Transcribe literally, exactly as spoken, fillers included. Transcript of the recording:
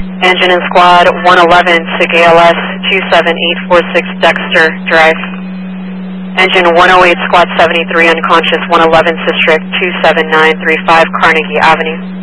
Engine and Squad one eleven to G L S two seven eight four six Dexter Drive. Engine one oh eight Squad seventy-three unconscious one eleven Sistrick two seven nine three five Carnegie Avenue.